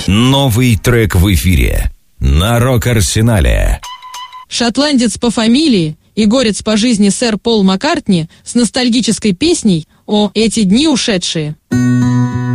Новый трек в эфире на Рок-Арсенале. Шотландец по фамилии и горец по жизни сэр Пол Маккартни с ностальгической песней «О, эти дни ушедшие».